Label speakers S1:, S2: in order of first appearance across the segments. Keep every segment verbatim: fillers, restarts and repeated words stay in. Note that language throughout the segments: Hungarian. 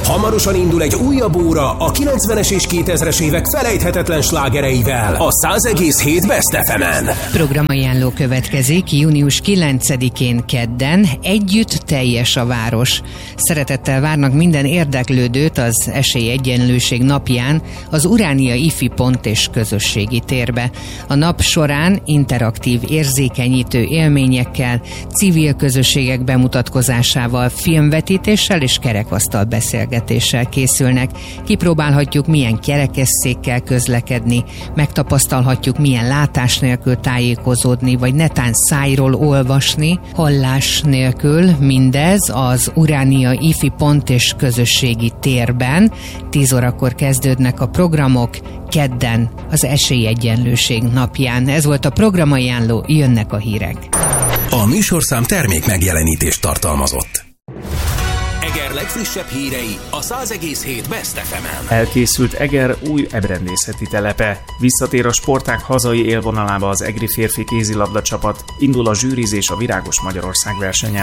S1: Hamarosan indul egy újabb óra a kilencvenes és kétezres évek felejthetetlen slágereivel a száz egész hét Best ef emen.
S2: Programajánló következik június kilencedikén kedden. Együtt teljes a város. Szeretettel várnak minden érdeklődőt az Esélyegyenlőség napján az Uránia Ifi Pont és közösségi térbe. A nap során interaktív, érzékenyítő élményekkel, civil közösségek bemutatkozásával, filmvetítéssel és kerekasztal beszélgetéssel készülnek. Kipróbálhatjuk, milyen kerekesszékkel közlekedni, megtapasztalhatjuk, milyen látás nélkül tájékozódni, vagy netán szájról olvasni, hallás nélkül. Mindez az Uránia Ifi Pont és közösségi térben. tíz órakor kezdődnek a programok, kedden az Esélyegyenlőség napján. Ez volt a programajánló, jönnek a hírek.
S1: A műsorszám termék megjelenítést tartalmazott. Eger legfrissebb hírei a száz egész hét Best ef emen.
S3: Elkészült Eger új ebrendészeti telepe. Visszatér a sportág hazai élvonalába az egri férfi kézilabda csapat. Indul a zsűrizés a Virágos Magyarország versenyen.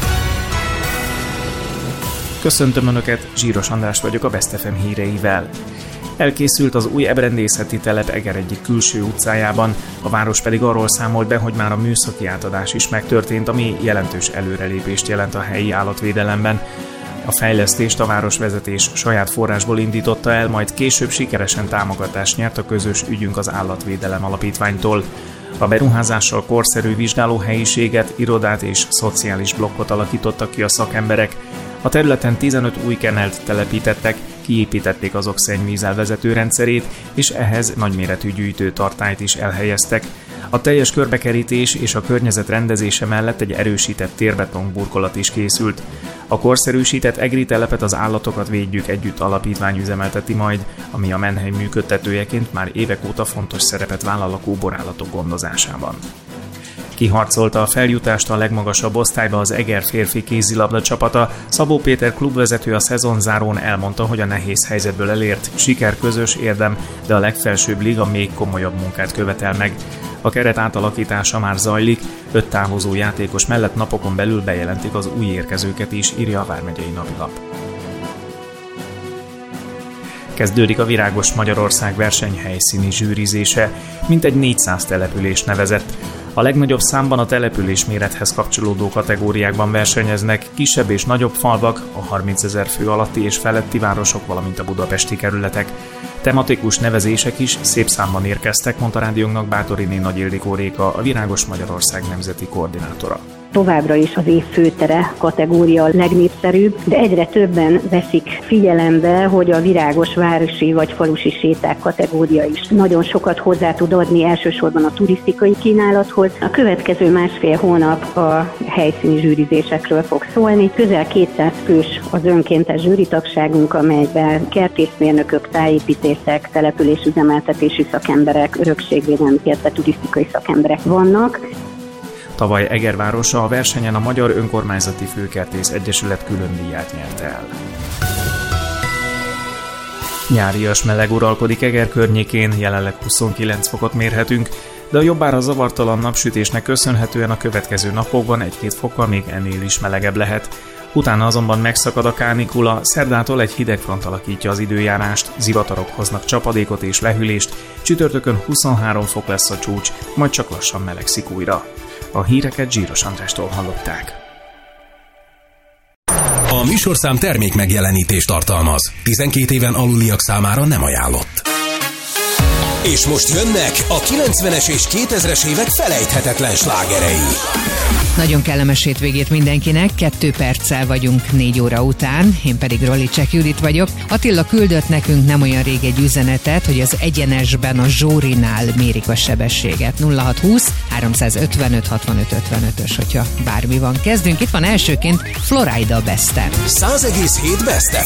S3: Köszöntöm Önöket, Zsíros András vagyok a Best ef em híreivel. Elkészült az új ebrendészeti telep Eger egyik külső utcájában, a város pedig arról számolt be, hogy már a műszaki átadás is megtörtént, ami jelentős előrelépést jelent a helyi állatvédelemben. A fejlesztést a városvezetés saját forrásból indította el, majd később sikeresen támogatást nyert a Közös ügyünk az Állatvédelem Alapítványtól. A beruházással korszerű vizsgálóhelyiséget, irodát és szociális blokkot alakítottak ki a szakemberek. A területen tizenöt új kennelt telepítettek, kiépítették azok szennyvízelvezető rendszerét, és ehhez nagyméretű gyűjtőtartályt is elhelyeztek. A teljes körbekerítés és a környezet rendezése mellett egy erősített térbeton burkolat is készült. A korszerűsített egri telepet az Állatokat Védjük Együtt alapítvány üzemelteti majd, ami a Menhely működtetőjeként már évek óta fontos szerepet vállal a kóborállatok gondozásában. Kiharcolta a feljutást a legmagasabb osztályba az Eger férfi kézilabda csapata. Szabó Péter klubvezető a szezonzárón elmondta, hogy a nehéz helyzetből elért siker közös érdem, de a legfelsőbb liga még komolyabb munkát követel meg. A keret átalakítása már zajlik, öt távozó játékos mellett napokon belül bejelentik az új érkezőket is, írja a Vármegyei Napilap. Kezdődik a Virágos Magyarország verseny helyszíni zsűrizése, mintegy négyszáz település nevezett. A legnagyobb számban a település mérethez kapcsolódó kategóriákban versenyeznek kisebb és nagyobb falvak, a harmincezer fő alatti és feletti városok, valamint a budapesti kerületek. Tematikus nevezések is szép számban érkeztek, mondta rádiónknak Bátoriné Nagy Ildikó Réka, a Virágos Magyarország nemzeti koordinátora.
S4: Továbbra is az év főtere kategória a legnépszerűbb, de egyre többen veszik figyelembe, hogy a virágos városi vagy falusi séták kategória is nagyon sokat hozzá tud adni, elsősorban a turisztikai kínálathoz. A következő másfél hónap a helyszíni zsűrizésekről fog szólni. Közel kétszáz fős az önkéntes zsűritagságunk, amelyben kertészmérnökök, tájépítészek, településüzemeltetési szakemberek, örökségvédelmi, illetve turisztikai szakemberek vannak.
S3: Tavaly Eger városa a versenyen a Magyar Önkormányzati Főkertész Egyesület külön díját nyerte el. Nyárias meleg uralkodik Eger környékén, jelenleg huszonkilenc fokot mérhetünk, de a jobbára zavartalan napsütésnek köszönhetően a következő napokban egy-két fokkal még ennél is melegebb lehet. Utána azonban megszakad a kánikula, szerdától egy hideg front alakítja az időjárást, zivatarok hoznak csapadékot és lehűlést, csütörtökön huszonhárom fok lesz a csúcs, majd csak lassan melegszik újra. A híreket Zsíros Andrástól hallották.
S1: A műsorszám termék megjelenítést tartalmaz. tizenkét éven aluliak számára nem ajánlott. És most jönnek a kilencvenes és kétezres évek felejthetetlen slágerei.
S2: Nagyon kellemes hétvégét mindenkinek, kettő perccel vagyunk négy óra után, én pedig Rollicsek Judit vagyok. Attila küldött nekünk nem olyan rég egy üzenetet, hogy az egyenesben a Zsórinál mérik a sebességet. nulla hat húsz háromszázötvenöt hatvanöt ötvenötös, hogyha bármi van. Kezdünk, itt van elsőként Florida Best-en.
S1: száz egész hét Best